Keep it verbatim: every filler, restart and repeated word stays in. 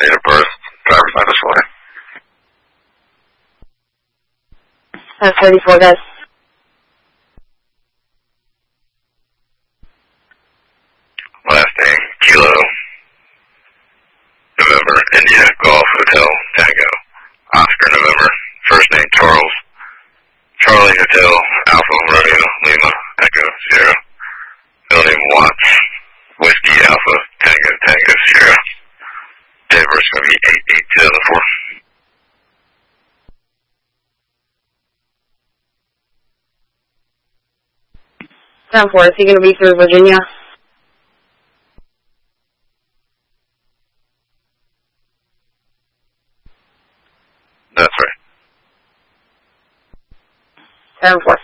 date of birth, driver's license for you. ten thirty-four, guys. Last name, Kilo. November, India, Golf, Hotel, Tango. Oscar, November. First name, Charles. Charlie, Hotel, Alpha, Romeo, Lima, Echo, Sierra. Middle name, Watts. Whiskey, Alpha, Tango, Tango, Sierra. Date of birth is going to be eight eight two thousand four. ten four, is he going to be through Virginia? That's right. ten four.